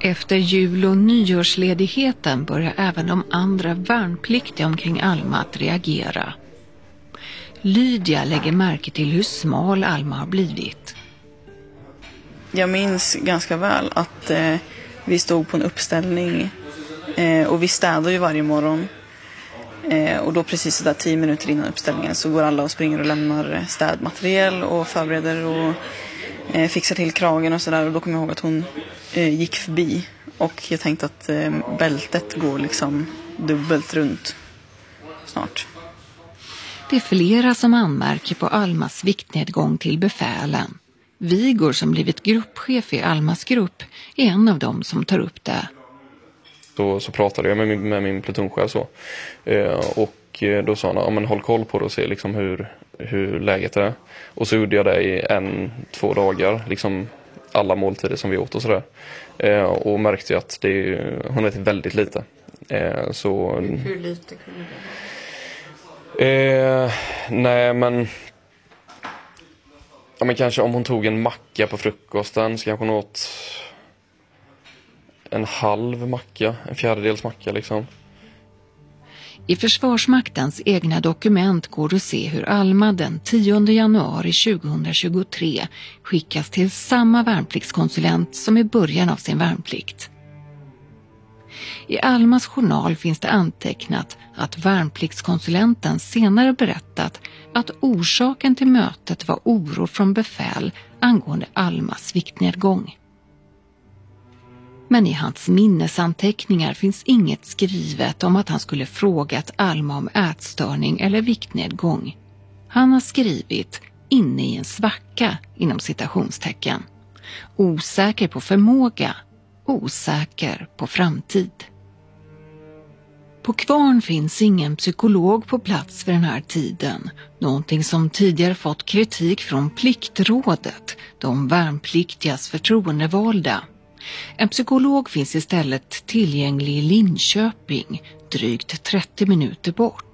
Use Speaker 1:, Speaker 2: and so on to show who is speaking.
Speaker 1: Efter jul- och nyårsledigheten börjar även de andra värnpliktiga omkring Alma att reagera. Lydia lägger märke till hur smal Alma har blivit.
Speaker 2: Jag minns ganska väl att vi stod på en uppställning och vi städar ju varje morgon. Och då precis där 10 minuter innan uppställningen så går alla och springer och lämnar städmaterial och förbereder och fixar till kragen och sådär. Och då kommer jag ihåg att hon gick förbi och jag tänkte att bältet går liksom dubbelt runt snart.
Speaker 1: Det är flera som anmärker på Almas viktnedgång till befälen. Vigor, som blivit gruppchef i Almas grupp, är en av dem som tar upp det.
Speaker 3: Så pratade jag med min plutonchef så. Och då sa han, ja, men håll koll på det och se liksom hur läget är. Och så gjorde jag det i 1-2 dagar, liksom alla måltider som vi åt och sådär. Och märkte att hon äter väldigt lite. Så,
Speaker 4: hur lite kunde det vara?
Speaker 3: Nej, men... Ja, men kanske om hon tog en macka på frukosten så kanske hon åt en halv macka, en fjärdedels macka liksom.
Speaker 1: I Försvarsmaktens egna dokument går det att se hur Alma den 10 januari 2023 skickas till samma värnpliktskonsulent som i början av sin värnplikt. I Almas journal finns det antecknat att värnpliktskonsulenten senare berättat att orsaken till mötet var oro från befäl angående Almas viktnedgång. Men i hans minnesanteckningar finns inget skrivet om att han skulle frågat Alma om ätstörning eller viktnedgång. Han har skrivit inne i en svacka inom citationstecken. Osäker på förmåga, osäker på framtid. På Kvarn finns ingen psykolog på plats vid den här tiden, någonting som tidigare fått kritik från Pliktrådet, de värnpliktigas förtroendevalda. En psykolog finns istället tillgänglig i Linköping, drygt 30 minuter bort.